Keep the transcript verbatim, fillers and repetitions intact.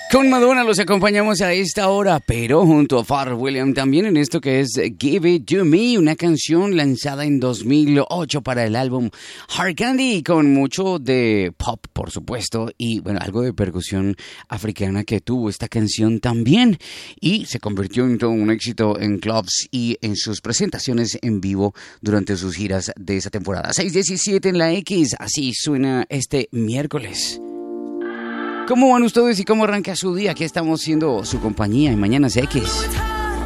Con Madonna los acompañamos a esta hora, pero junto a Pharrell Williams también en esto que es Give It To Me, una canción lanzada en dos mil ocho para el álbum Hard Candy, con mucho de pop, por supuesto, y bueno, algo de percusión africana que tuvo esta canción también, y se convirtió en todo un éxito en clubs y en sus presentaciones en vivo durante sus giras de esa temporada. seis diecisiete en la X, así suena este miércoles. ¿Cómo van ustedes y cómo arranca su día? Aquí estamos siendo su compañía en Mañanas X.